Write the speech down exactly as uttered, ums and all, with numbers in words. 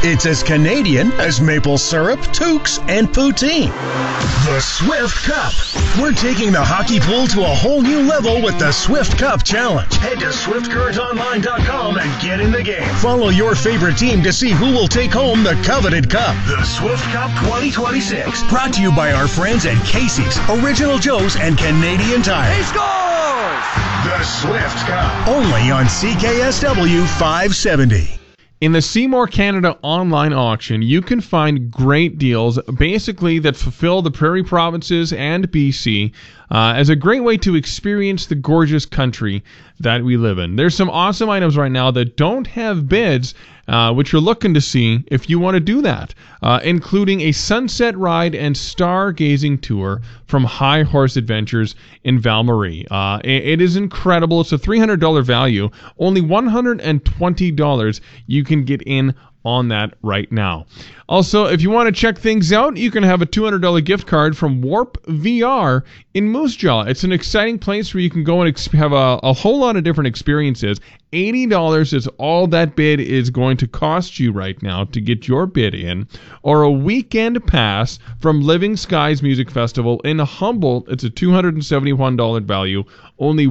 It's as Canadian as maple syrup, toques, and poutine. The Swift Cup. We're taking the hockey pool to a whole new level with the Swift Cup Challenge. Head to swift current online dot com and get in the game. Follow your favorite team to see who will take home the coveted cup. The Swift Cup twenty twenty-six. Brought to you by our friends at Casey's, Original Joe's, and Canadian Tire. He scores! The Swift Cup. Only on C K S W five seventy. In the Seymour Canada online auction, you can find great deals, basically that fulfill the Prairie Provinces and B C uh, as a great way to experience the gorgeous country that we live in. There's some awesome items right now that don't have bids, uh, which you're looking to see if you want to do that, uh, including a sunset ride and stargazing tour from High Horse Adventures in Val-Marie. Uh, it, it is incredible. It's a three hundred dollars value. Only one hundred twenty dollars you can get in on that right now. Also, if you want to check things out, you can have a two hundred dollars gift card from Warp V R in Moose Jaw. It's an exciting place where you can go and ex- have a, a whole lot of different experiences. eighty dollars is all that bid is going to cost you right now to get your bid in. Or a weekend pass from Living Skies Music Festival in Humboldt. It's a two hundred seventy-one dollars value. Only